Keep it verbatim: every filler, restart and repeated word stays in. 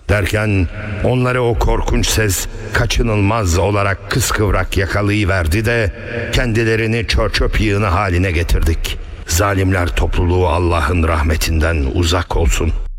Derken onları o korkunç ses kaçınılmaz olarak kıskıvrak yakalayıverdi de kendilerini çör çöp yığını haline getirdik. Zalimler topluluğu Allah'ın rahmetinden uzak olsun.